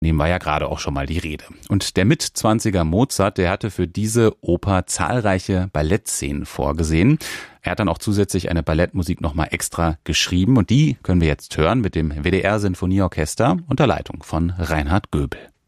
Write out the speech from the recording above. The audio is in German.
Dem war ja gerade auch schon mal die Rede. Und der Mitzwanziger Mozart, der hatte für diese Oper zahlreiche Ballettszenen vorgesehen. Er hat dann auch zusätzlich eine Ballettmusik nochmal extra geschrieben und die können wir jetzt hören mit dem WDR Sinfonieorchester unter Leitung von Reinhard Göbel.